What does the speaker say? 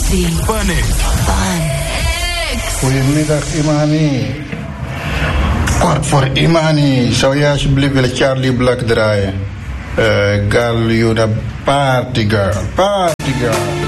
Funny. Goedemiddag, Imani. Kort voor Imani. Zou je alsjeblieft willen Charlie Black draaien? Girl, you the party girl. Party girl.